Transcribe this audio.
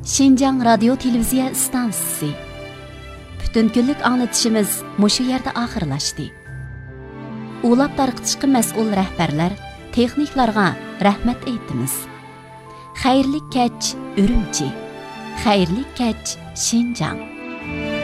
Şinjan Radio Televiziya stansiyasi. Bütün günlük anlatışımız muşu yerde ahırlaştı. Ulab tarqitishqa mas'ul rahbarlar, texniklarga rahmat aytamiz. Xayrli kech Urumchi. Xayrli kech Şinjan.